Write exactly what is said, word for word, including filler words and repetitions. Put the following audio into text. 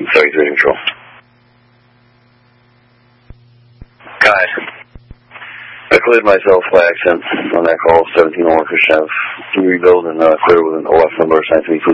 thirty-three control. Guys, I cleared myself by accident on that call, seventeen oh one Khrushchev. To rebuild and uh, clear with an O F number, sign three two